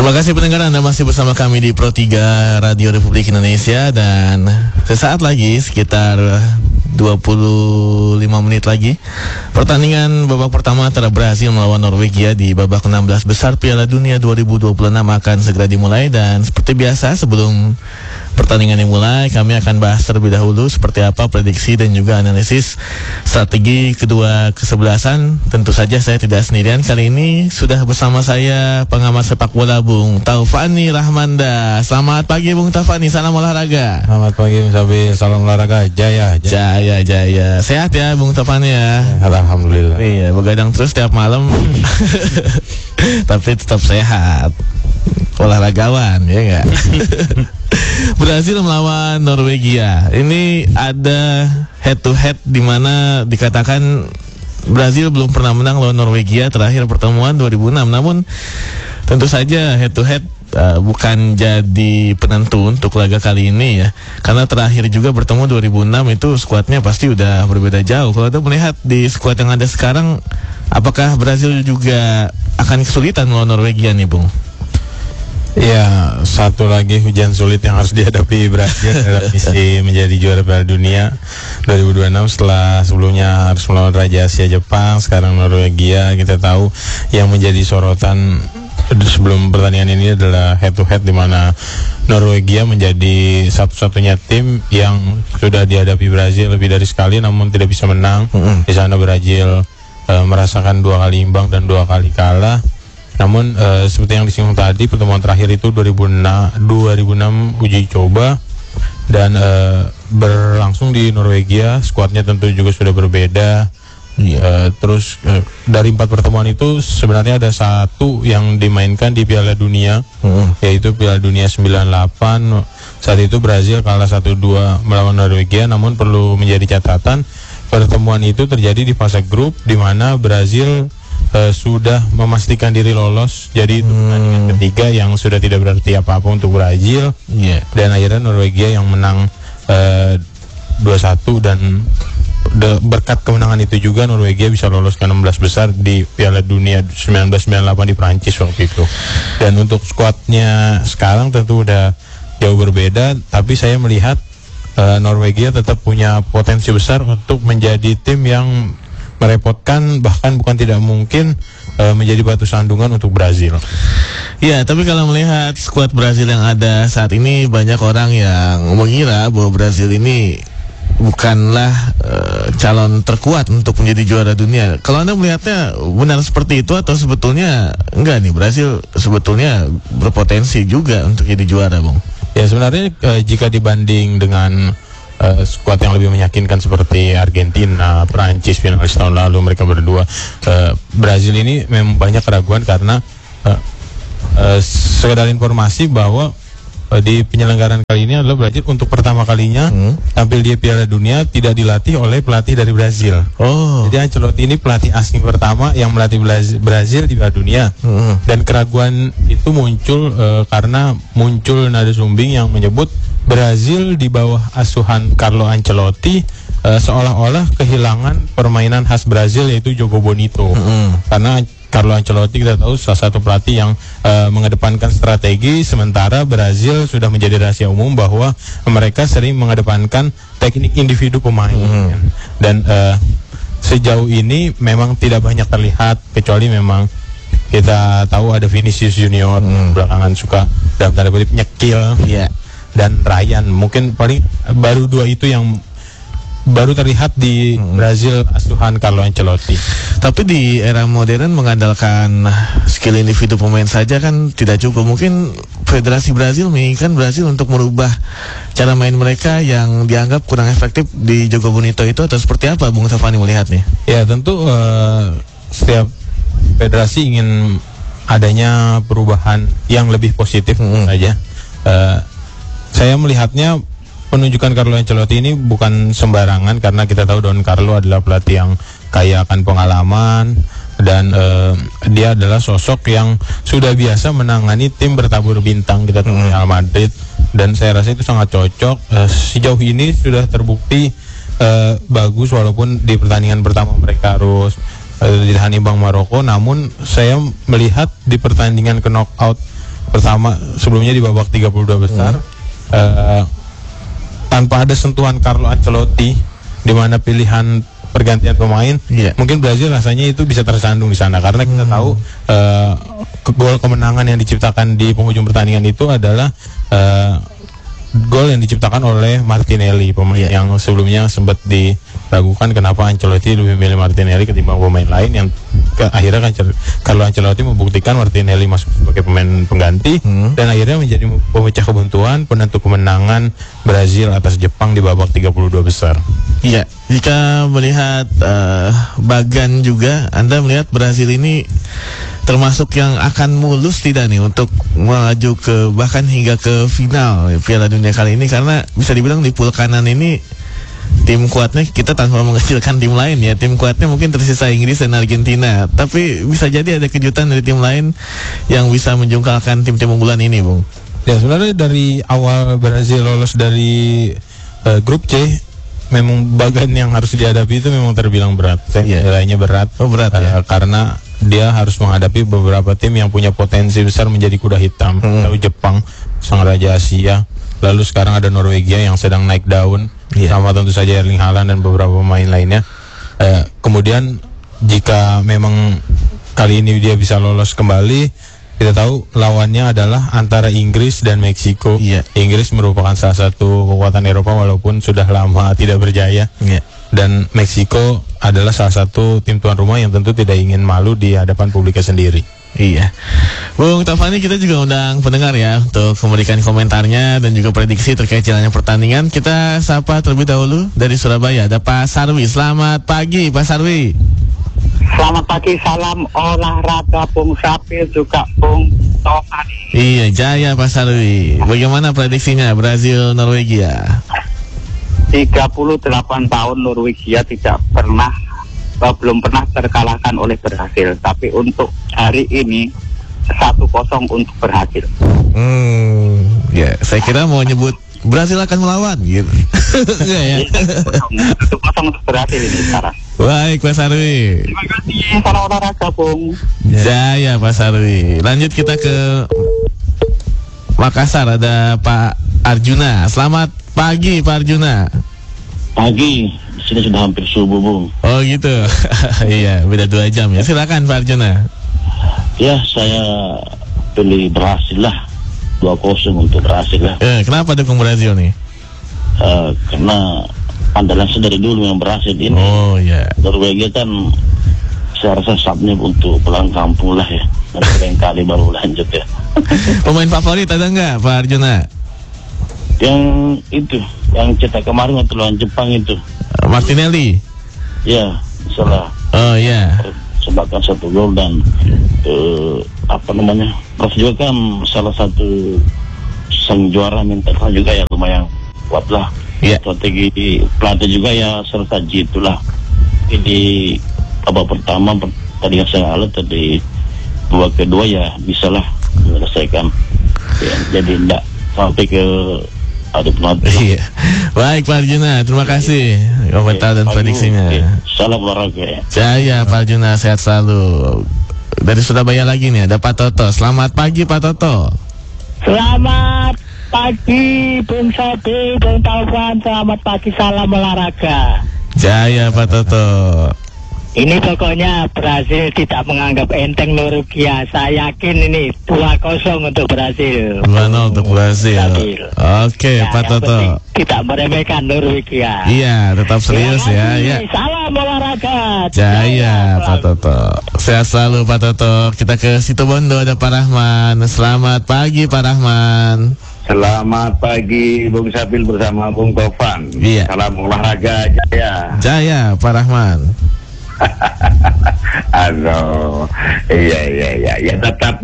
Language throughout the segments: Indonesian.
Terima kasih pendengar, Anda masih bersama kami di Pro 3 Radio Republik Indonesia. Dan sesaat lagi, sekitar 25 menit lagi, pertandingan babak pertama antara Brazil melawan Norwegia di babak 16 besar Piala Dunia 2026 akan segera dimulai. Dan seperti biasa, sebelum pertandingan dimulai, kami akan bahas terlebih dahulu seperti apa prediksi dan juga analisis strategi kedua kesebelasan. Tentu saja saya tidak sendirian. Kali ini sudah bersama saya pengamat sepak bola Bung Taufani Rahmanda. Selamat pagi Bung Taufani, salam olahraga. Selamat pagi Sabi, salam olahraga. Jaya. Sehat ya Bung Taufani ya? Alhamdulillah. Iya, begadang terus tiap malam. Tapi tetap sehat. Olahragawan, ya enggak? Brazil melawan Norwegia. Ini ada head to head di mana dikatakan Brazil belum pernah menang lawan Norwegia, terakhir pertemuan 2006. Namun tentu saja head to head bukan jadi penentu untuk laga kali ini ya. Karena terakhir juga bertemu 2006 itu skuadnya pasti udah berbeda jauh. Kalau Anda melihat di skuad yang ada sekarang, apakah Brazil juga akan kesulitan melawan Norwegia nih, Bung? Ya, satu lagi hujan sulit yang harus dihadapi Brazil dalam misi menjadi juara Piala Dunia 2026 setelah sebelumnya harus melawan Raja Asia Jepang, sekarang Norwegia. Kita tahu yang menjadi sorotan sebelum pertandingan ini adalah head to head, di mana Norwegia menjadi satu-satunya tim yang sudah dihadapi Brazil lebih dari sekali namun tidak bisa menang. Di sana Brazil merasakan 2 kali imbang dan 2 kali kalah. Namun seperti yang disinggung tadi, pertemuan terakhir itu 2006 uji coba dan berlangsung di Norwegia. Skuadnya tentu juga sudah berbeda. Terus dari 4 pertemuan itu sebenarnya ada satu yang dimainkan di Piala Dunia, yaitu Piala Dunia 98. Saat itu Brazil kalah 1-2 melawan Norwegia. Namun perlu menjadi catatan, pertemuan itu terjadi di fase grup, di mana Brazil sudah memastikan diri lolos. Jadi itu pertandingan ketiga yang sudah tidak berarti apa-apa untuk Brazil. Dan akhirnya Norwegia yang menang 2-1 dan berkat kemenangan itu juga Norwegia bisa lolos ke 16 besar di Piala Dunia 1998 di Prancis waktu itu. Dan untuk skuadnya sekarang tentu udah jauh berbeda, tapi saya melihat Norwegia tetap punya potensi besar untuk menjadi tim yang merepotkan, bahkan bukan tidak mungkin menjadi batu sandungan untuk Brazil. Ya, tapi kalau melihat skuad Brazil yang ada saat ini, banyak orang yang mengira bahwa Brazil ini bukanlah calon terkuat untuk menjadi juara dunia. Kalau Anda melihatnya benar seperti itu atau sebetulnya enggak nih, Brazil sebetulnya berpotensi juga untuk jadi juara, Bung? Ya, sebenarnya jika dibanding dengan skuad yang lebih meyakinkan seperti Argentina, Prancis finalis tahun lalu, mereka berdua, Brazil ini memang banyak keraguan karena sekedar informasi bahwa di penyelenggaraan kali ini adalah Brazil untuk pertama kalinya tampil di Piala Dunia tidak dilatih oleh pelatih dari Brazil. Jadi Ancelotti ini pelatih asing pertama yang melatih Brazil di Piala Dunia. Dan keraguan itu muncul karena muncul nada sumbing yang menyebut Brazil di bawah asuhan Carlo Ancelotti seolah-olah kehilangan permainan khas Brazil, yaitu Jogo Bonito. Karena Carlo Ancelotti kita tahu salah satu pelatih yang mengedepankan strategi, sementara Brazil sudah menjadi rahasia umum bahwa mereka sering mengedepankan teknik individu pemain. Dan sejauh ini memang tidak banyak terlihat, kecuali memang kita tahu ada Vinicius Junior belakangan suka dalam tanda kutip nyekil, dan Ryan. Mungkin paling baru 2 itu yang baru terlihat di Brazil asuhan Carlo Ancelotti. Tapi di era modern mengandalkan skill individu pemain saja kan tidak cukup. Mungkin Federasi Brazil menginginkan Brazil untuk merubah cara main mereka yang dianggap kurang efektif di Jogo Bonito itu, atau seperti apa Bung Taufani melihatnya? Ya, tentu setiap federasi ingin adanya perubahan yang lebih positif saja. Saya melihatnya penunjukan Carlo Ancelotti ini bukan sembarangan, karena kita tahu Don Carlo adalah pelatih yang kaya akan pengalaman dan dia adalah sosok yang sudah biasa menangani tim bertabur bintang. Kita tahu Real Madrid, dan saya rasa itu sangat cocok. Sejauh ini sudah terbukti bagus, walaupun di pertandingan pertama mereka harus ditahan imbang Maroko. Namun saya melihat di pertandingan ke knockout pertama sebelumnya di babak 32 besar tanpa ada sentuhan Carlo Ancelotti, di mana pilihan pergantian pemain, mungkin Brazil rasanya itu bisa tersandung di sana, karena kita tahu gol kemenangan yang diciptakan di penghujung pertandingan itu adalah gol yang diciptakan oleh Martinelli, pemain yang sebelumnya sempat diragukan kenapa Ancelotti lebih memilih Martinelli ketimbang pemain lain, yang akhirnya kan Carlo Ancelotti membuktikan Martinelli masuk sebagai pemain pengganti dan akhirnya menjadi pemecah kebuntuan, penentu kemenangan Brazil atas Jepang di babak 32 besar. Iya, jika melihat Bagan juga, Anda melihat Brazil ini termasuk yang akan mulus tidak nih untuk melaju ke bahkan hingga ke final Piala Dunia kali ini, karena bisa dibilang di pool kanan ini tim kuatnya, kita tanpa mengecilkan tim lain ya, tim kuatnya mungkin tersisa Inggris dan Argentina, tapi bisa jadi ada kejutan dari tim lain yang bisa menjungkalkan tim-tim unggulan ini, Bung. Ya, sebenarnya dari awal Brazil lolos dari grup C, memang Bagan yang harus dihadapi itu memang terbilang berat. Nilainya berat. Oh, berat ya. Karena dia harus menghadapi beberapa tim yang punya potensi besar menjadi kuda hitam. Lalu Jepang, sang raja Asia. Lalu sekarang ada Norwegia yang sedang naik daun, sama tentu saja Erling Haaland dan beberapa pemain lainnya. Kemudian jika memang kali ini dia bisa lolos kembali, kita tahu lawannya adalah antara Inggris dan Meksiko. Inggris merupakan salah satu kekuatan Eropa walaupun sudah lama tidak berjaya. Dan Meksiko adalah salah satu tim tuan rumah yang tentu tidak ingin malu di hadapan publiknya sendiri. Iya, Bung Taufani, kita juga undang pendengar ya untuk memberikan komentarnya dan juga prediksi terkait jalannya pertandingan. Kita sapa terlebih dahulu dari Surabaya, ada Pak Sarwi. Selamat pagi, Pak Sarwi. Selamat pagi, salam olahraga Bung Sapil juga Bung Taufani. Iya, jaya Pak Sarwi. Bagaimana prediksinya Brazil Norwegia? 38 tahun Norwegia belum pernah terkalahkan oleh Brazil, tapi untuk hari ini 1-0 untuk Brazil. Ya, saya kira mau nyebut Brazil akan melawan gitu. Ya. 1-0 untuk Brazil ini sekarang. Baik, Pak Sarwi. Terima kasih, salam olahraga Bung. Jaya Pak Sarwi. Lanjut kita ke Makassar, ada Pak Arjuna. Selamat pagi Pak Arjuna. Pagi, di sini sudah hampir subuh, Bung. Oh gitu. Iya, beda 2 jam ya. Silakan Pak Arjuna. Ya, saya pilih Brazil lah. 2-0 untuk Brazil lah. Kenapa dukung Brazil nih? Karena andalan saya dari dulu yang Brazil ini. Oh iya. Norwegia kan saya rasa saatnya untuk pulang kampung lah ya. Sering kali baru lanjut ya. Pemain favorit ada nggak Pak Arjuna? Yang itu, yang cetak kemarin waktu lawan Jepang itu. Martinelli. Ya, salah. Oh iya. Sebabkan 1 gol dan Prof juga kan salah satu sang juara mental juga ya, lumayan kuat lah. Strategi pelatih juga ya serta itulah. Jadi babak pertama pertandingan saya alat, tadi babak kedua ya bisalah menyelesaikan. Ya, jadi tidak sampai ke adu penalti. Iya. Baik Pak Arjuna, terima kasih komentar dan prediksinya. Salam olahraga. Jaya Pak Arjuna, sehat selalu. Dari Surabaya lagi nih ada Pak Toto. Selamat pagi Pak Toto. Selamat pagi Bung Sabi, Bung Taufan. Selamat pagi, salam olahraga. Jaya Pak Toto. Ini pokoknya Brazil tidak menganggap enteng Norwegia. Saya yakin ini 2-0 untuk Brazil. 2-0 untuk Brazil. Oke, ya, Pak Toto. Tidak meremehkan Norwegia. Iya, tetap serius ya. Salam olahraga. Jaya Pak Toto. Sehat selalu Pak Toto. Kita ke Situbondo, ada Pak Rahman. Selamat pagi Pak Rahman. Selamat pagi Bung Sapil bersama Bung Taufan. Iya. Salam olahraga, jaya. Jaya Pak Rahman. Aduh, iya, tetap.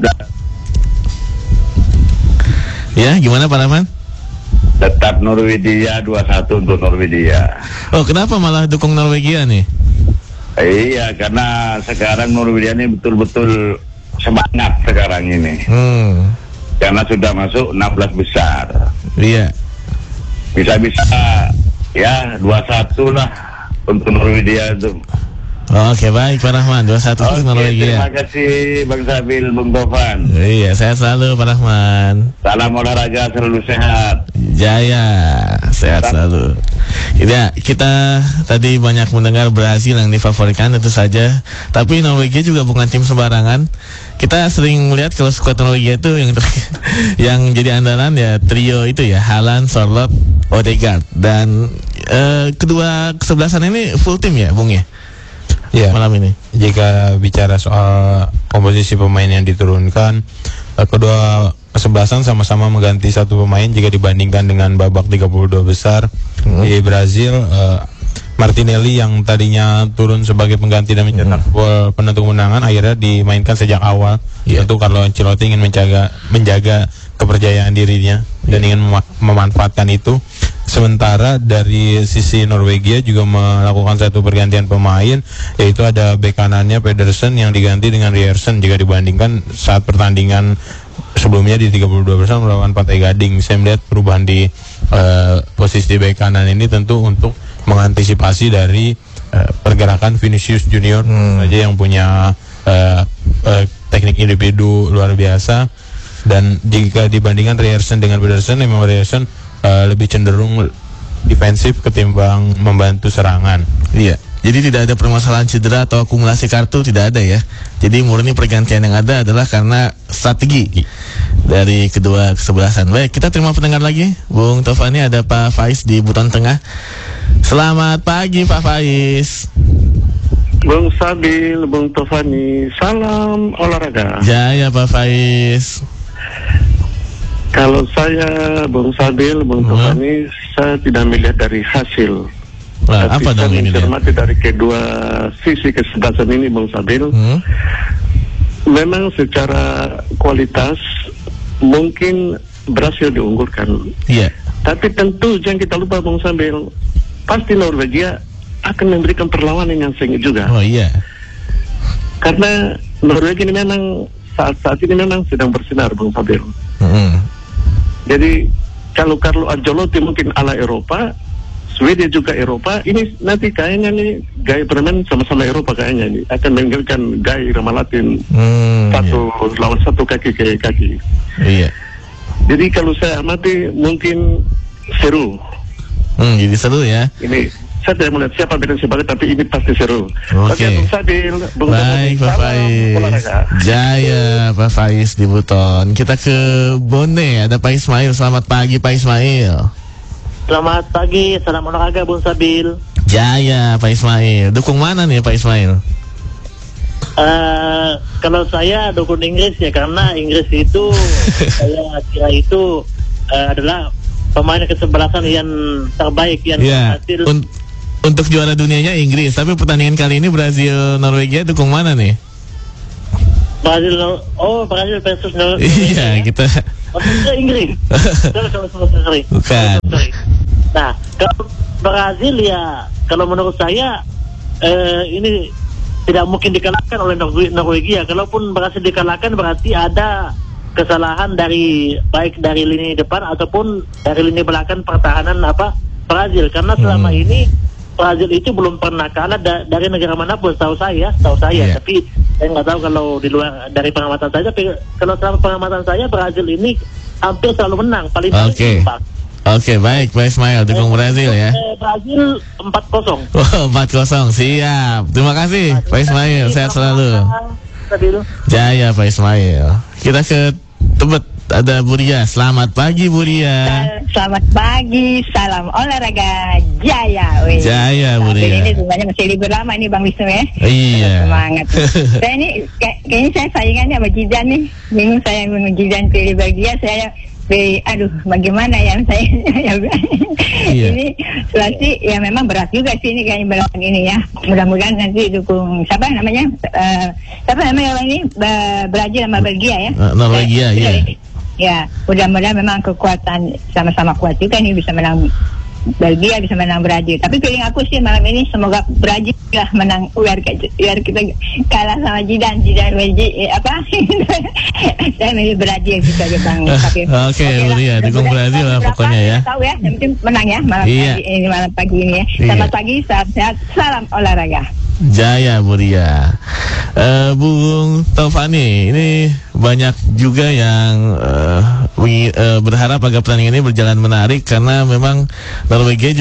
Ya, gimana Pak Rahman? Tetap Norwegia 2-1 untuk Norwegia. Oh, kenapa malah dukung Norwegia nih? Iya, karena sekarang Norwegia ini betul-betul semangat sekarang ini. Karena sudah masuk 16 besar. Iya. Bisa ya 2-1 lah untuk Norwegia itu. Oke, baik Pak Rahman, 2-1 untuk Norwegia. Terima kasih Bang Sabil, Bung Tovan. Iya, sehat selalu Pak Rahman. Salam olahraga, selalu sehat. Jaya, sehat selalu. Ya, kita tadi banyak mendengar Brazil yang difavoritkan tentu saja. Tapi Norwegia juga bukan tim sembarangan. Kita sering melihat kalau skuad Norwegia itu yang jadi andalan ya trio itu ya, Haaland, Sorloth, Odegaard. Dan kedua kesebelasan ini full tim ya, Bung ya? Ya, malam ini. Jika bicara soal komposisi pemain yang diturunkan, kedua kesebelasan sama-sama mengganti satu pemain jika dibandingkan dengan babak 32 besar. Di Brazil, Martinelli yang tadinya turun sebagai pengganti dan mencetak gol penentu kemenangan akhirnya dimainkan sejak awal. Tentu Carlo Ancelotti ingin menjaga kepercayaan dirinya dan ingin memanfaatkan itu. Sementara dari sisi Norwegia juga melakukan satu pergantian pemain, yaitu ada bek kanannya Pedersen yang diganti dengan Ryerson jika dibandingkan saat pertandingan sebelumnya di 32 besar melawan Pantai Gading. Saya melihat perubahan di posisi bek kanan ini tentu untuk mengantisipasi dari pergerakan Vinicius Junior saja yang punya teknik individu luar biasa. Dan jika dibandingkan Ryerson dengan Pedersen, memang Ryerson lebih cenderung defensif ketimbang membantu serangan. Iya. Jadi tidak ada permasalahan cedera atau akumulasi kartu, tidak ada ya. Jadi murni pergantian yang ada adalah karena strategi dari kedua kesebelasan. Baik, kita terima pendengar lagi. Bung Tovani, ada Pak Faiz di Buton Tengah. Selamat pagi Pak Faiz. Bung Sabil, Bung Tovani, salam olahraga. Jaya Pak Faiz. Kalau saya, Bung Sabil, Bung Tovani, saya tidak melihat dari hasil. Nah, tapi apa saya dong ini? mencermati dari kedua sisi kesebelasan ini, Bung Sabil. Memang secara kualitas mungkin berhasil diunggulkan. Iya. Tapi tentu jangan kita lupa, Bung Sabil, pasti Norwegia akan memberikan perlawanan yang sengit juga. Oh iya. Karena Norwegia ini memang saat ini memang sedang bersinar, Bung Sabil. Jadi kalau Carlo Ancelotti mungkin ala Eropa, Swedia juga Eropa, ini nanti kayaknya nih gaya bermain sama-sama Eropa kayaknya ini akan meninggalkan gaya Roma Latin lawan satu kaki ke kaki. Iya. Jadi kalau saya amati mungkin seru. Jadi seru ya. Ini saya tidak melihat siapa beda sebagai, tapi ini pasti seru. Oke. Bung Sabil, Bung baik Pak Faiz. Jaya Pak Faiz di Buton. Kita ke Bone, ada Pak Ismail. Selamat pagi Pak Ismail. Selamat pagi, salam olahraga Bung Sabil. Jaya Pak Ismail. Dukung mana nih Pak Ismail? Kalau saya dukung Inggris ya, karena Inggris itu saya kira itu adalah pemain kesebelasan yang terbaik yang berhasil. Untuk juara dunianya Inggris, tapi pertandingan kali ini Brazil Norwegia dukung mana nih? Brazil versus Norwegia. Iya, kita. Maksudnya Inggris. Sorry. Bukan. Nah, kalau Brazil ya, kalau menurut saya ini tidak mungkin dikalahkan oleh Norwegia. Kalaupun berhasil dikalahkan berarti ada kesalahan baik dari lini depan ataupun dari lini belakang pertahanan Brazil, karena selama ini Brazil itu belum pernah kalah dari negara manapun, tahu saya. Tapi saya nggak tahu kalau di luar dari pengamatan saya. Tapi kalau selama pengamatan saya, Brazil ini hampir selalu menang, paling Oke, baik Pak Ismail, dukung Brazil ya. Brazil 4-0. 4-0, siap. Terima kasih Pak Ismail, sehat selalu. Jaya Pak Ismail. Kita ke Tebet, ada Buria. Selamat pagi Buria. Selamat pagi, salam olahraga. Jaya. Jaya Buria. Ini sebenarnya masih libur lama nih Bang Wisnu ya. Iya. Semangat. Saya ini kayaknya saya saingannya sama Jidan nih. Bingung saya dengan Jidan pilih Belgia, saya bagaimana ya saya ini situasi ya memang berat juga sih ini kayaknya belakang ini ya. Mudah-mudahan nanti dukung siapa namanya ini Brazil sama Belgia ya. Norwegia ya. Ya, mudah-mudahan memang kekuatan sama-sama kuat juga nih, bisa menang Belgia, bisa menang Brazil. Tapi feeling aku sih malam ini semoga Brazil lah menang, biar kita kalah sama Jidan saya milih Brazil gitu aja Bang. Oke, Buria, dukung Brazil lah pokoknya ya. Tahu ya, yang penting menang ya malam pagi ini ya. Selamat pagi, salam sehat, salam olahraga. Jaya Muria. Bung Taufani, ini banyak juga yang berharap agar pertandingan ini berjalan menarik karena memang Norwegia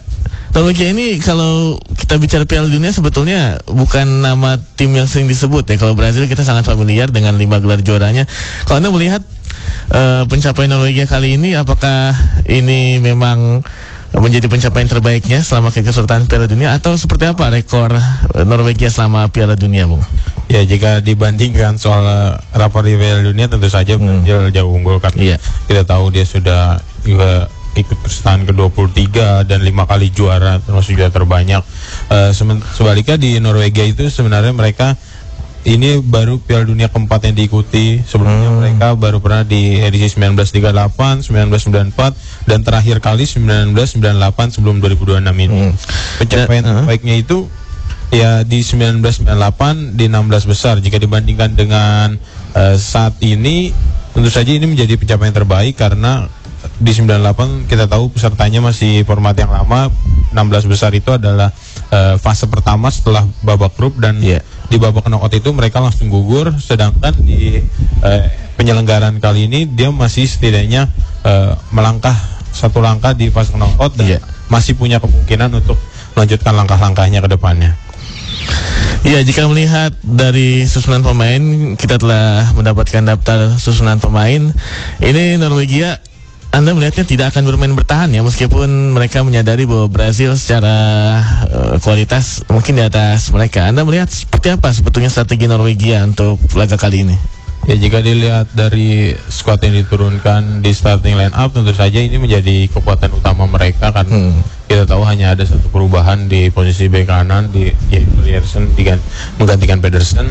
ini kalau kita bicara Piala Dunia sebetulnya bukan nama tim yang sering disebut ya. Kalau Brazil kita sangat familiar dengan 5 gelar juaranya. Kalau Anda melihat pencapaian Norwegia kali ini, apakah ini memang menjadi pencapaian terbaiknya selama keikutsertaan Piala Dunia atau seperti apa rekor Norwegia selama Piala Dunia, Bung? Ya, jika dibandingkan soal rapor di Piala Dunia tentu saja Brazil jauh unggul karena kita tahu dia sudah juga ikut kejuaraan ke-23 dan 5 kali juara, termasuk juga terbanyak. Sebaliknya di Norwegia itu sebenarnya mereka ini baru Piala Dunia keempat yang diikuti. Sebelumnya mereka baru pernah di edisi 1938, 1994 dan terakhir kali 1998 sebelum 2026 ini. Pencapaian terbaiknya itu ya di 1998 di 16 besar. Jika dibandingkan dengan saat ini, tentu saja ini menjadi pencapaian terbaik karena di 98 kita tahu pesertanya masih format yang lama. 16 besar itu adalah fase pertama setelah babak grup dan di babak knockout itu mereka langsung gugur, sedangkan di penyelenggaraan kali ini dia masih setidaknya melangkah satu langkah di fase knockout dan masih punya kemungkinan untuk melanjutkan langkah-langkahnya ke depannya. Iya, jika melihat dari susunan pemain, kita telah mendapatkan daftar susunan pemain. Ini Norwegia, Anda melihatnya tidak akan bermain bertahan ya, meskipun mereka menyadari bahwa Brazil secara kualitas mungkin di atas mereka. Anda melihat seperti apa sebetulnya strategi Norwegia untuk laga kali ini? Ya, jika dilihat dari skuad yang diturunkan di starting line up, tentu saja ini menjadi kekuatan utama mereka karena kita tahu hanya ada satu perubahan di posisi bek kanan, di Yersen menggantikan Pedersen.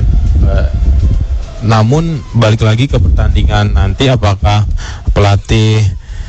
Namun balik lagi ke pertandingan nanti, apakah pelatih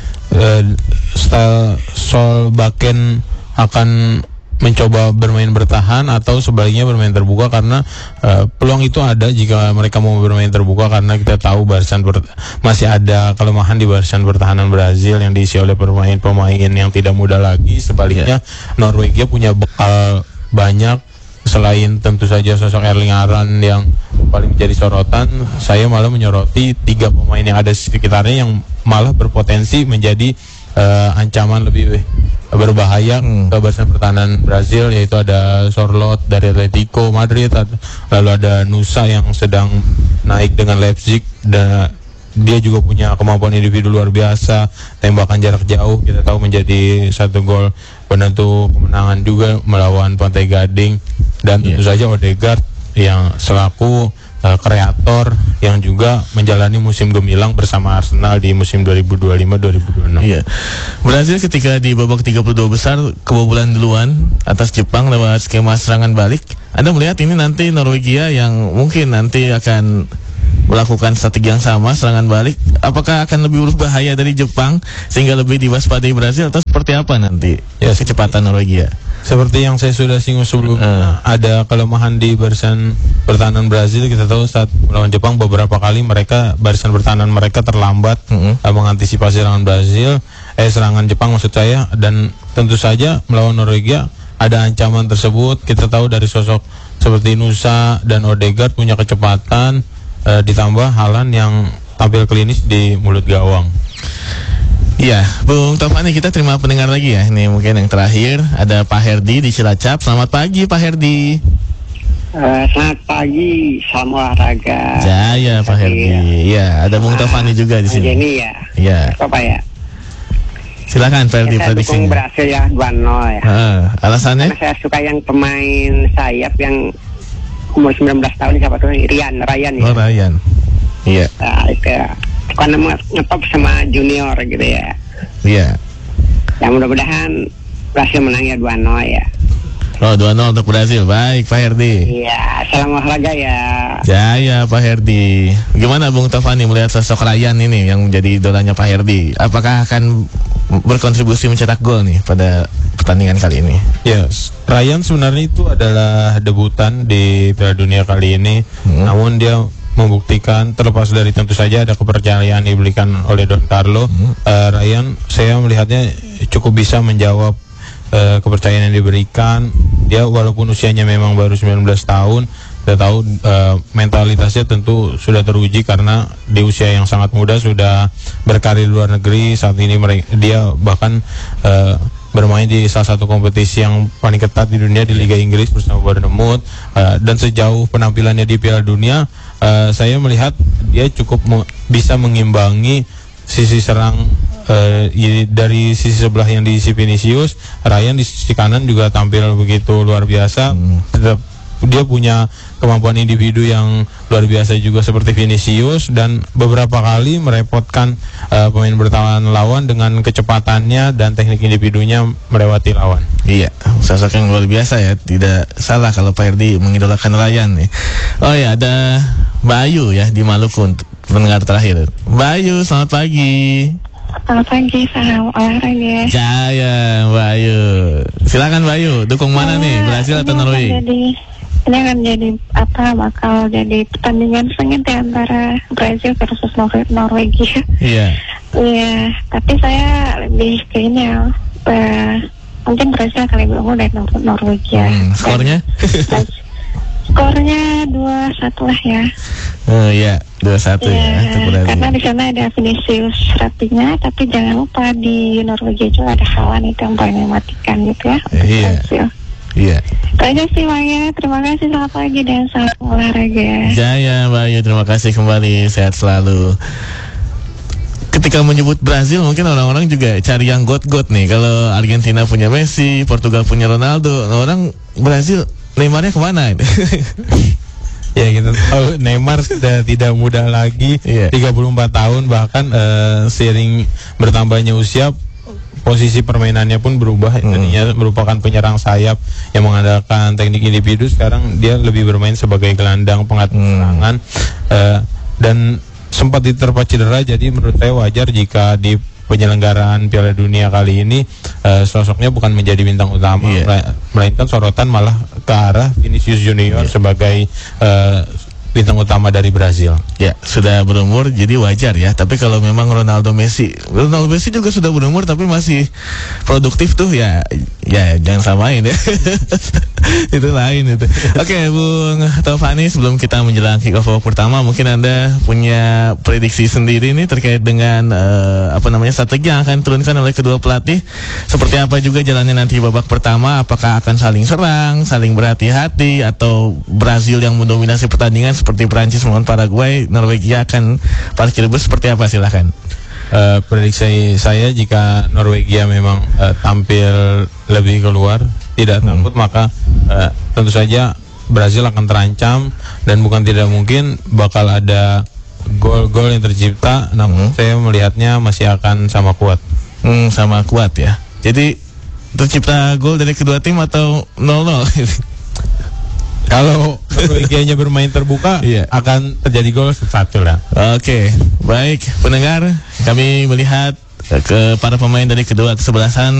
style Solbakken akan mencoba bermain bertahan atau sebaliknya bermain terbuka, karena peluang itu ada jika mereka mau bermain terbuka, karena kita tahu masih ada kelemahan di barisan pertahanan Brazil yang diisi oleh pemain-pemain yang tidak muda lagi. Sebaliknya Norwegia punya bekal banyak, selain tentu saja sosok Erling Haaland yang paling menjadi sorotan. Saya malah menyoroti 3 pemain yang ada di sekitarnya yang malah berpotensi menjadi ancaman lebih berbahaya ke barisan pertahanan Brazil, yaitu ada Sorloth dari Atletico Madrid, lalu ada Nusa yang sedang naik dengan Leipzig dan dia juga punya kemampuan individu luar biasa, tembakan jarak jauh kita tahu menjadi satu gol penentu kemenangan juga melawan Pantai Gading, dan tentu saja Odegaard yang selaku kreator yang juga menjalani musim gemilang bersama Arsenal di musim 2025-2026. Iya. Brazil ketika di babak 32 besar kebobolan duluan atas Jepang lewat skema serangan balik. Anda melihat ini nanti Norwegia yang mungkin nanti akan melakukan strategi yang sama, serangan balik, apakah akan lebih berbahaya dari Jepang sehingga lebih diwaspadai Brazil, atau seperti apa nanti kecepatan Norwegia? Seperti yang saya sudah singgung sebelumnya, ada kelemahan di barisan pertahanan Brazil. Kita tahu saat melawan Jepang beberapa kali barisan pertahanan mereka terlambat mengantisipasi serangan Jepang maksud saya, dan tentu saja melawan Norwegia ada ancaman tersebut. Kita tahu dari sosok seperti Nusa dan Odegaard punya kecepatan, ditambah Haaland yang tampil klinis di mulut gawang. Iya, Bung Taufani, kita terima pendengar lagi ya. Ini mungkin yang terakhir, ada Pak Herdi di Cilacap. Selamat pagi Pak Herdi. Selamat pagi, salam olahraga. Jaya Pak Herdi. Iya, ada Bung Taufani juga di sini. Ini ya. Iya. Apa ya? Silakan Pak Herdi, prediksinya. Saya dukung Brasil ya 2-0 ya. Alasannya? Karena saya suka yang pemain sayap yang umur 19 tahun, siapa tuh? Ryan ya. Oh, Ryan. Iya. Nah, itu ya. Karena ngetop sama junior gitu ya. Iya. Ya mudah-mudahan Brasil menang ya 2-0 ya. Oh, 2-0 untuk Brasil. Baik Pak Herdi. Iya, salam olahraga ya. Jaya Pak Herdi. Gimana Bung Taufani melihat sosok Ryan ini yang menjadi idolanya Pak Herdi? Apakah akan berkontribusi mencetak gol nih pada pertandingan kali ini? Yes, Ryan sebenarnya itu adalah debutan di Piala Dunia kali ini. Namun dia membuktikan, terlepas dari tentu saja ada kepercayaan diberikan oleh Don Carlo, Ryan saya melihatnya cukup bisa menjawab kepercayaan yang diberikan. Dia walaupun usianya memang baru 19 tahun, kita tahu mentalitasnya tentu sudah teruji karena di usia yang sangat muda sudah berkarir di luar negeri. Saat ini dia bahkan bermain di salah satu kompetisi yang paling ketat di dunia di Liga Inggris bersama Bournemouth. Dan sejauh penampilannya di Piala Dunia, saya melihat dia cukup bisa mengimbangi sisi serang dari sisi sebelah yang diisi Vinicius. Ryan di sisi kanan juga tampil begitu luar biasa. Dia punya kemampuan individu yang luar biasa juga seperti Vinicius, dan beberapa kali merepotkan pemain bertahan lawan dengan kecepatannya dan teknik individunya melewati lawan. Iya, sosok yang luar biasa ya. Tidak salah kalau Pak Herdi mengidolakan Ryan nih. Oh ya, ada Bayu ya di Maluku, pendengar terakhir. Bayu, selamat pagi. Selamat pagi, salam olahraga. Jaya, Bayu. Silakan Bayu, dukung mana nih, Brasil atau Norway? Ini akan jadi bakal jadi pertandingan sengit ya antara Brasil versus Norwegia. Iya. Iya, tapi saya lebih ke ini ya. Mungkin Brasil akan lebih unggul dari Norwegia. Skornya? Skornya 2-1 lah ya. Oh iya, 2-1 ya. Karena di sana ada Vinicius Rapinya, tapi jangan lupa di Norwegia juga ada Haaland itu yang paling mematikan gitu ya. Iya. Iya. Itu aja sih Maya, terima kasih, selamat pagi dan salam olahraga. Jaya Bayu, terima kasih kembali, sehat selalu. Ketika menyebut Brazil mungkin orang-orang juga cari yang got-got nih. Kalau Argentina punya Messi, Portugal punya Ronaldo, orang Brazil Neymarnya kemana? Ya kita tahu Neymar sudah tidak muda lagi, 34 tahun, bahkan seiring bertambahnya usia posisi permainannya pun berubah. Tadinya merupakan penyerang sayap yang mengandalkan teknik individu, sekarang dia lebih bermain sebagai gelandang pengatur serangan, dan sempat diterpa cedera. Jadi menurut saya wajar jika di penyelenggaraan Piala Dunia kali ini sosoknya bukan menjadi bintang utama, melainkan sorotan malah ke arah Vinicius Junior sebagai bintang utama dari Brazil. Ya, sudah berumur jadi wajar ya. Tapi kalau memang Ronaldo Messi juga sudah berumur tapi masih produktif tuh ya jangan samain ya. Itu lain itu. Oke, Bung Taufani, sebelum kita menjelang kick off pertama, mungkin Anda punya prediksi sendiri nih terkait dengan strategi yang akan turunkan oleh kedua pelatih. Seperti apa juga jalannya nanti babak pertama, apakah akan saling serang, saling berhati-hati, atau Brazil yang mendominasi pertandingan seperti Prancis melawan Paraguay, Norwegia akan parkir bus, seperti apa, silahkan. Prediksi saya jika Norwegia memang tampil lebih keluar, tidak takut, maka tentu saja Brazil akan terancam dan bukan tidak mungkin bakal ada gol-gol yang tercipta. Namun saya melihatnya masih akan sama kuat. Sama kuat ya. Jadi tercipta gol dari kedua tim atau 0-0? Kalau Norwegianya bermain terbuka, akan terjadi gol 1 lah. Oke, baik pendengar, kami melihat ke para pemain dari kedua kesebelasan